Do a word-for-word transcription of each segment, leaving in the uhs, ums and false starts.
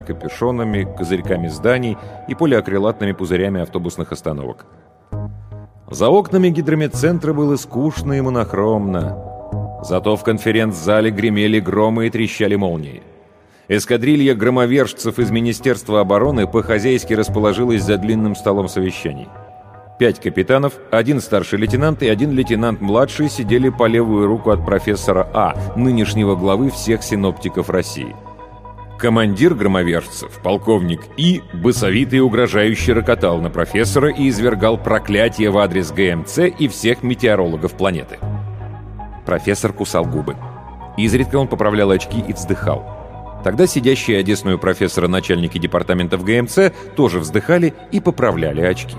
капюшонами, козырьками зданий и полиакрилатными пузырями автобусных остановок. За окнами гидрометцентра было скучно и монохромно. Зато в конференц-зале гремели громы и трещали молнии. Эскадрилья громовержцев из Министерства обороны по-хозяйски расположилась за длинным столом совещаний. Пять капитанов, один старший лейтенант и один лейтенант-младший сидели по левую руку от профессора А, нынешнего главы всех синоптиков России. Командир громовержцев, полковник И, басовито и угрожающе рокотал на профессора и извергал проклятие в адрес ГМЦ и всех метеорологов планеты. Профессор кусал губы. Изредка он поправлял очки и вздыхал. Тогда сидящие одесную профессора начальники департаментов ГМЦ тоже вздыхали и поправляли очки.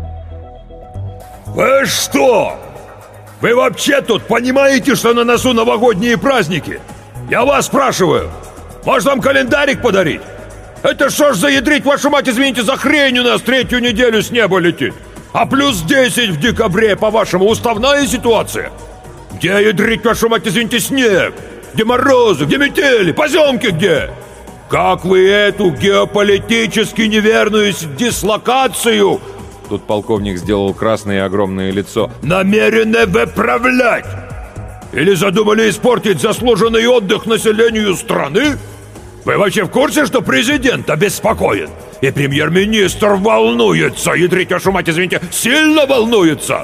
«Вы что? Вы вообще тут понимаете, что на носу новогодние праздники? Я вас спрашиваю! Может, вам календарик подарить? Это что ж за ядрить, вашу мать, извините, за хрень у нас третью неделю с неба летит? А плюс десять в декабре, по-вашему, уставная ситуация? Где ядрить, вашу мать, извините, снег? Где морозы, где метели, поземки где? Как вы эту геополитически неверную дислокацию, тут полковник сделал красное огромное лицо, намерены выправлять? Или задумали испортить заслуженный отдых населению страны? Вы вообще в курсе, что президент обеспокоен? И премьер-министр волнуется, ядрить вашу мать, извините, сильно волнуется?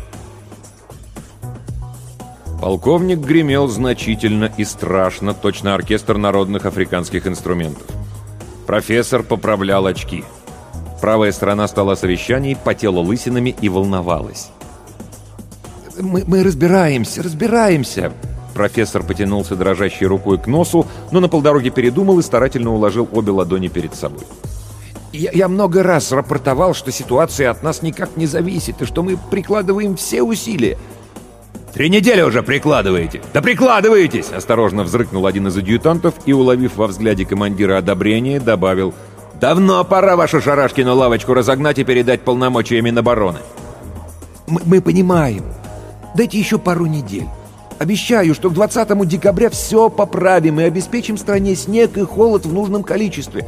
Полковник гремел значительно и страшно, точно оркестр народных африканских инструментов. Профессор поправлял очки. Правая сторона стола совещаний потела лысинами и волновалась. Мы, мы разбираемся, разбираемся. Профессор потянулся дрожащей рукой к носу, но на полдороге передумал и старательно уложил обе ладони перед собой. Я, я много раз рапортовал, что ситуация от нас никак не зависит, и что мы прикладываем все усилия. «Три недели уже прикладываете! Да прикладываетесь!» Осторожно взрыкнул один из адъютантов и, уловив во взгляде командира одобрение, добавил: «Давно пора вашу Шарашкину лавочку разогнать и передать полномочия Минобороны». Мы, мы понимаем. Дайте еще пару недель. Обещаю, что к двадцатому декабря все поправим и обеспечим стране снег и холод в нужном количестве.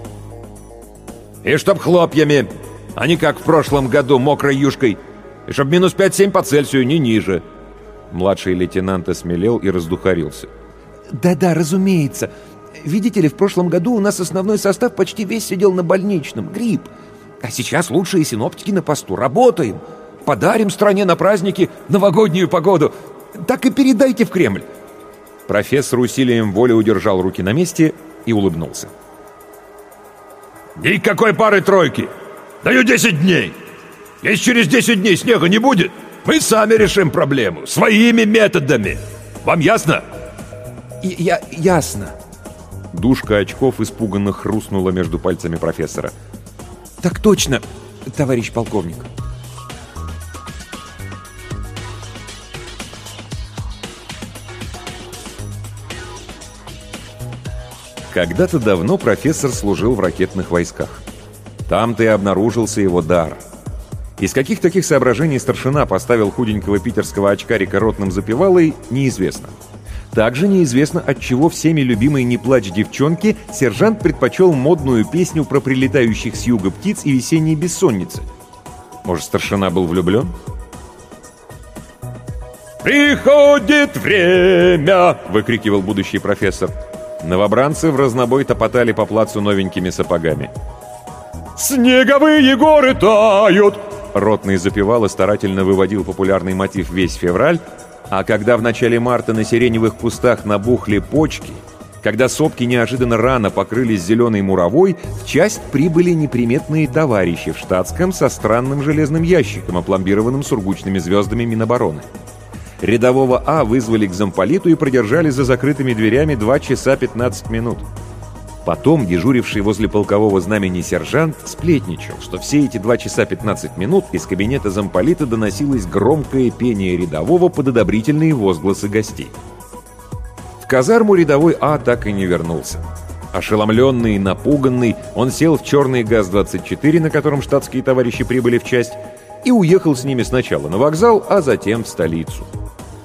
И чтоб хлопьями, а не как в прошлом году мокрой юшкой. И чтоб минус пять-семь по Цельсию, не ниже. Младший лейтенант осмелел и раздухарился. Да-да, разумеется. Видите ли, в прошлом году у нас основной состав почти весь сидел на больничном. Грипп. А сейчас лучшие синоптики на посту. Работаем. Подарим стране на праздники новогоднюю погоду. Так и передайте в Кремль. Профессор усилием воли удержал руки на месте и улыбнулся. Никакой пары-тройки. Даю десять дней. Если через десять дней снега не будет, мы сами решим проблему. Своими методами. Вам ясно? Я, ясно. Дужка очков испуганно хрустнула между пальцами профессора. Так точно, товарищ полковник. Когда-то давно профессор служил в ракетных войсках. Там-то и обнаружился его дар. Из каких таких соображений старшина поставил худенького питерского очкарика ротным запевалой, неизвестно. Также неизвестно, отчего всеми любимой «Не плачь, девчонки» сержант предпочел модную песню про прилетающих с юга птиц и весенние бессонницы. Может, старшина был влюблен? «Приходит время!» — выкрикивал будущий профессор. Новобранцы в разнобой топотали по плацу новенькими сапогами. «Снеговые горы тают!» Ротный запевал и старательно выводил популярный мотив весь февраль, а когда в начале марта на сиреневых кустах набухли почки, когда сопки неожиданно рано покрылись зеленой муровой, в часть прибыли неприметные товарищи в штатском со странным железным ящиком, опломбированным сургучными звездами Минобороны. Рядового А вызвали к замполиту и продержали за закрытыми дверями два часа пятнадцать минут. Потом дежуривший возле полкового знамени сержант сплетничал, что все эти два часа пятнадцать минут из кабинета замполита доносилось громкое пение рядового под одобрительные возгласы гостей. В казарму рядовой А так и не вернулся. Ошеломленный и напуганный, он сел в черный ГАЗ двадцать четыре, на котором штатские товарищи прибыли в часть, и уехал с ними сначала на вокзал, а затем в столицу.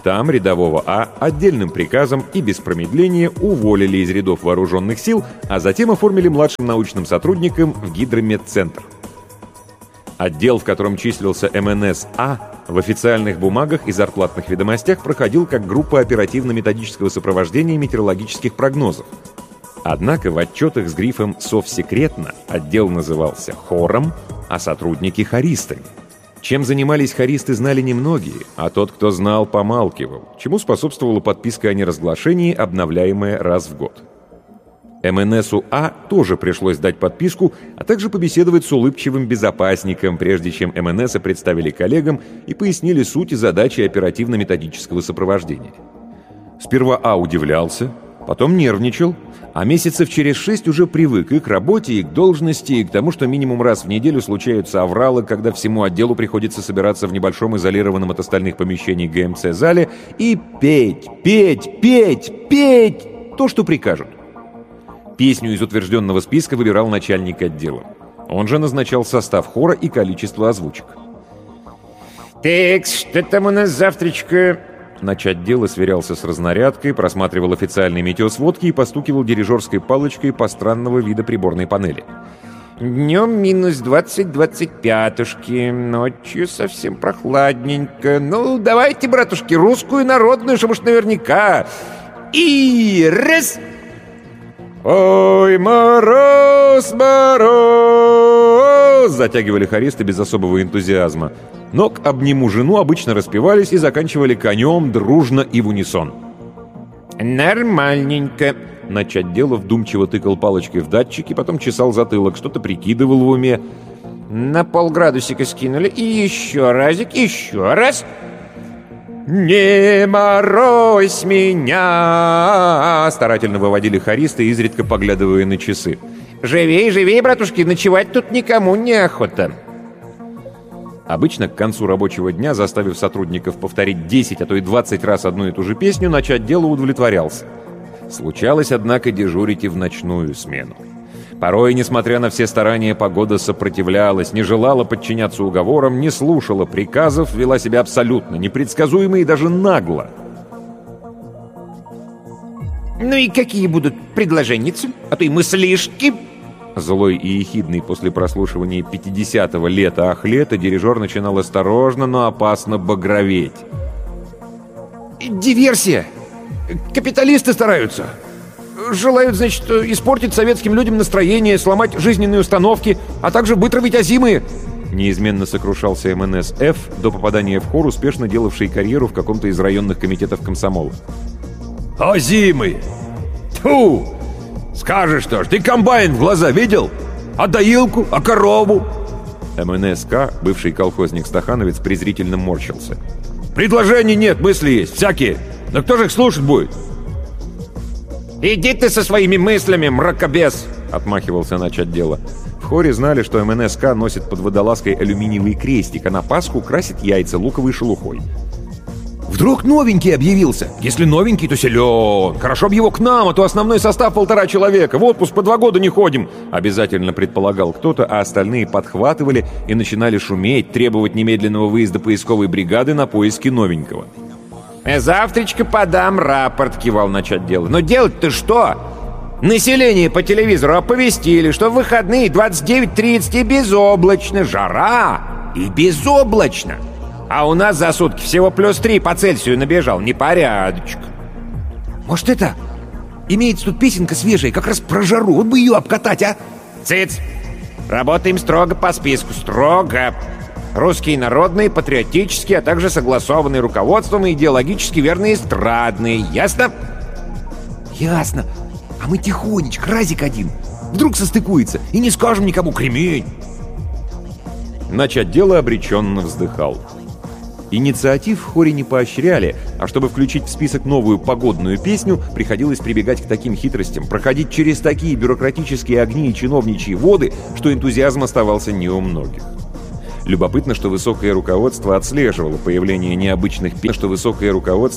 Там рядового А отдельным приказом и без промедления уволили из рядов вооруженных сил, а затем оформили младшим научным сотрудником в Гидромедцентр. Отдел, в котором числился эм эн эс А, в официальных бумагах и зарплатных ведомостях проходил как группа оперативно-методического сопровождения метеорологических прогнозов. Однако в отчетах с грифом «Совсекретно» отдел назывался хором, а сотрудники — хористами. Чем занимались хористы, знали немногие, а тот, кто знал, помалкивал, чему способствовала подписка о неразглашении, обновляемая раз в год. эм эн эсу А тоже пришлось дать подписку, а также побеседовать с улыбчивым безопасником, прежде чем эм эн эса представили коллегам и пояснили суть и задачи оперативно-методического сопровождения. Сперва А удивлялся, потом нервничал, а месяцев через шесть уже привык и к работе, и к должности, и к тому, что минимум раз в неделю случаются авралы, когда всему отделу приходится собираться в небольшом изолированном от остальных помещений гэ эм цэ-зале и петь, петь, петь, петь то, что прикажут. Песню из утвержденного списка выбирал начальник отдела. Он же назначал состав хора и количество озвучек. «Так, что там у нас завтрачка?» Начать дело сверялся с разнарядкой, просматривал официальные метеосводки и постукивал дирижерской палочкой по странного вида приборной панели. «Днем минус двадцать двадцать пятушки, ночью совсем прохладненько. Ну, давайте, братушки, русскую народную, чтобы уж наверняка. И раз!» «Ой, мороз, мороз!» затягивали хористы без особого энтузиазма. Но к «Обниму жену» обычно распевались и заканчивали конем дружно и в унисон. «Нормальненько». Начать дело вдумчиво тыкал палочкой в датчики, потом чесал затылок, что-то прикидывал в уме. «На полградусика скинули. И еще разик, еще раз». «Не морозь меня!» старательно выводили хористы, изредка поглядывая на часы. «Живей, живей, братушки, ночевать тут никому не охота». Обычно к концу рабочего дня, заставив сотрудников повторить десять, а то и двадцать раз одну и ту же песню, начать дело удовлетворялся. Случалось, однако, дежурить и в ночную смену. Порой, несмотря на все старания, погода сопротивлялась, не желала подчиняться уговорам, не слушала приказов, вела себя абсолютно непредсказуемо и даже нагло. «Ну и какие будут предложенницы? А то и мыслишки?» Злой и ехидный после прослушивания пятидесятого лета Ахлета дирижер начинал осторожно, но опасно багроветь. «Диверсия! Капиталисты стараются! Желают, значит, испортить советским людям настроение, сломать жизненные установки, а также вытравить озимые!» Неизменно сокрушался эм эн эс Ф, до попадания в хор, успешно делавший карьеру в каком-то из районных комитетов комсомола. «Озимые! Тьфу! Скажешь что ж, ты комбайн в глаза видел? А доилку? А корову?» эм эн эс К, бывший колхозник-стахановец, презрительно морщился. «Предложений нет, мысли есть, всякие. Но кто же их слушать будет?» «Иди ты со своими мыслями, мракобес!» — отмахивался начать дело. В хоре знали, что эм эн эс К носит под водолазкой алюминиевый крестик, а на Пасху красит яйца луковой шелухой. «Вдруг новенький объявился? Если новенький, то силен. Хорошо б его к нам, а то основной состав полтора человека. В отпуск по два года не ходим!» Обязательно предполагал кто-то, а остальные подхватывали и начинали шуметь, требовать немедленного выезда поисковой бригады на поиски новенького. «Завтрачка подам рапорт», — кивал начать дело. «Но делать-то что? Население по телевизору оповестили, что в выходные двадцать девять тридцать и безоблачно. Жара и безоблачно. А у нас за сутки всего плюс три по Цельсию набежал. Непорядочек». «Может, это? Имеется тут песенка свежая, как раз про жару. Вот бы ее обкатать, а?» «Цыц! Работаем строго по списку. Строго. Русские народные, патриотические, а также согласованные руководством и идеологически верные эстрадные. Ясно?» «Ясно. А мы тихонечко, разик один. Вдруг состыкуется, и не скажем никому кремень». Начать дело обреченно вздыхал. Инициатив в хоре не поощряли, а чтобы включить в список новую погодную песню, приходилось прибегать к таким хитростям, проходить через такие бюрократические огни и чиновничьи воды, что энтузиазм оставался не у многих. Любопытно, что высокое руководство отслеживало появление необычных песен, что высокое руководство